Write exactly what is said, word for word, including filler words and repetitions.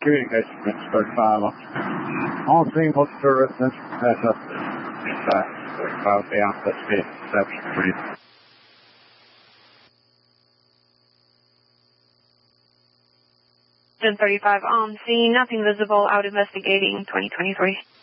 communication, Mister thirty-five. On scene, what's the residential pass up? thirty-five, the outlet speed, reception, three. ten thirty-five on scene, nothing visible, out investigating, twenty twenty-three.